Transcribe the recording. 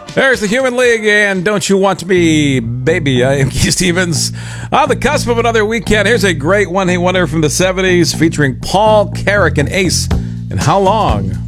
There's the Human League, and Don't You Want to Be Baby? I am Keith Stevens. On the cusp of another weekend, here's a great one-hit wonder from the 70s featuring Paul Carrack and Ace. And How Long